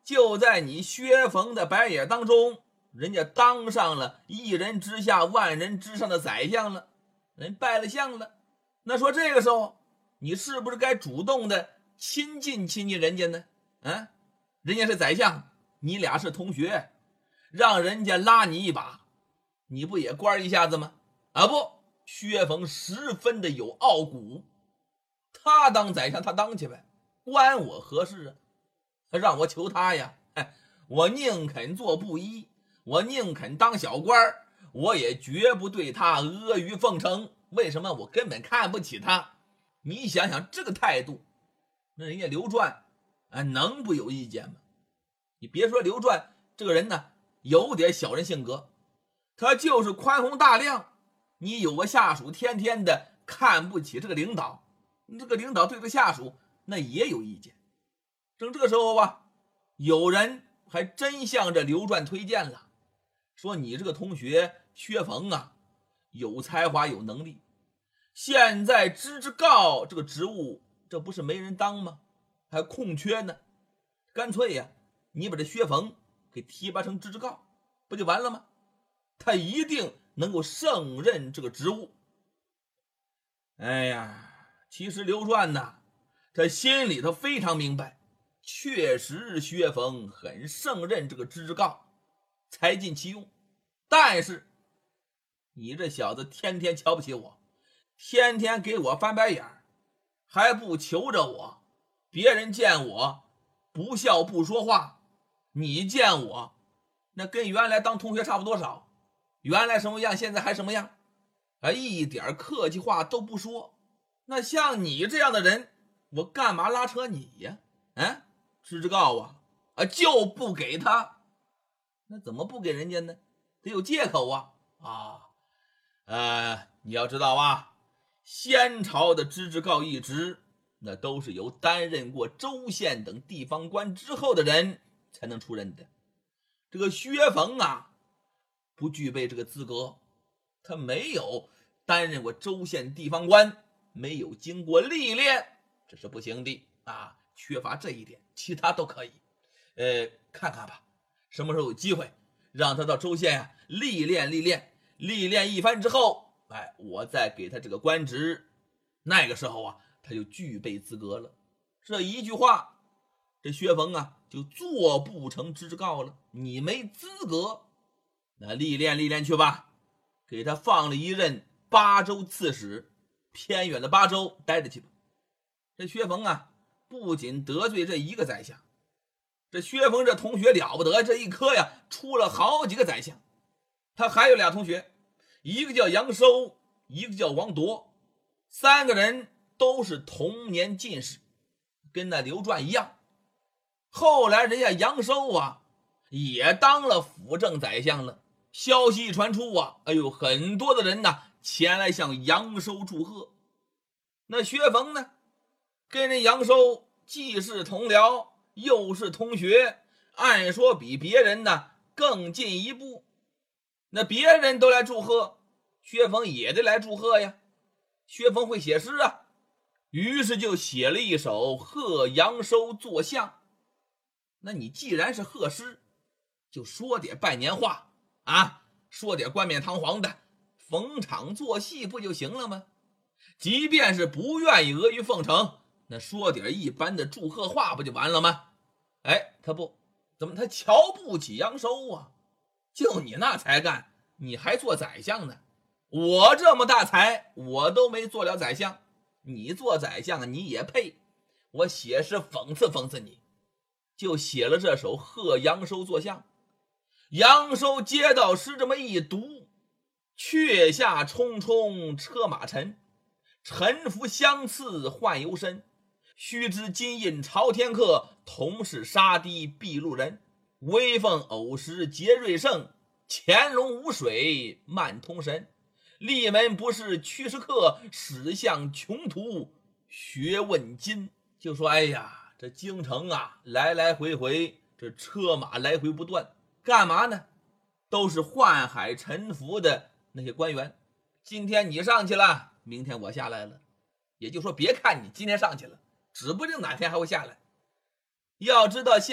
就在你薛冯的白眼当中，人家当上了一人之下万人之上的宰相了，人拜了相了。那说这个时候你是不是该主动的亲近亲近人家呢？人家是宰相，你俩是同学，让人家拉你一把，你不也官一下子吗？不，薛冯十分的有傲骨，他当宰相他当去呗，关我何事啊？让我求他呀，我宁肯做布衣，我宁肯当小官，我也绝不对他阿谀奉承。为什么？我根本看不起他。你想想这个态度，那人家刘传能不有意见吗？你别说刘传这个人呢，有点小人性格，他就是宽宏大量。你有个下属天天的看不起这个领导，这个领导对这个下属那也有意见。正这个时候有人还真向着刘传推荐了，说你这个同学薛冯有才华有能力，现在知之告这个职务这不是没人当吗？还空缺呢，干脆你把这薛冯给提拔成知之告不就完了吗？他一定能够胜任这个职务。其实刘传他心里头非常明白，确实薛冯很胜任这个知之告，才尽其用。但是你这小子天天瞧不起我，天天给我翻白眼，还不求着我，别人见我不笑不说话，你见我那跟原来当同学差不多少，原来什么样现在还什么样，一点客气话都不说。那像你这样的人，我干嘛拉扯你呀？知之告就不给他，那怎么不给人家呢？得有借口你要知道先朝的知之告一职，那都是由担任过州县等地方官之后的人才能出任的。这个薛冯不具备这个资格，他没有担任过州县地方官，没有经过历练，这是不行的缺乏这一点，其他都可以。看看吧，什么时候有机会让他到州县历练一番之后，我再给他这个官职，那个时候他就具备资格了。这一句话，这薛冯就做不成知之告了，你没资格，那历练去吧，给他放了一任巴州刺史，偏远的巴州待着去吧。这薛冯不仅得罪这一个宰相，这薛冯这同学了不得，这一科出了好几个宰相。他还有俩同学，一个叫杨收，一个叫王铎，三个人都是同年进士，跟那刘传一样。后来人家杨收也当了辅政宰相了，消息一传出很多的人前来向杨收祝贺。那薛冯呢，跟人杨收既是同僚又是同学，按说比别人更进一步。那别人都来祝贺，薛冯也得来祝贺呀。薛冯会写诗于是就写了一首贺杨收作相。那你既然是贺诗，就说点拜年话说点冠冕堂皇的，逢场作戏不就行了吗？即便是不愿意阿谀奉承，那说点一般的祝贺话不就完了吗？他不，怎么他瞧不起杨收就你那才干，你还做宰相呢？我这么大才，我都没做了宰相，你做宰相你也配？我写诗讽刺讽刺你，就写了这首贺杨收作相。杨收接到诗这么一读，却下匆匆车马尘，沉浮相似幻游身。须知今印朝天客，同是杀敌必路人。威风偶时节瑞盛，乾隆无水漫通神。立门不是驱使客，驶向穷途学问津。就说这京城来来回回这车马来回不断，干嘛呢？都是宦海沉浮的那些官员。今天你上去了，明天我下来了，也就是说别看你今天上去了，指不定哪天还会下来。要知道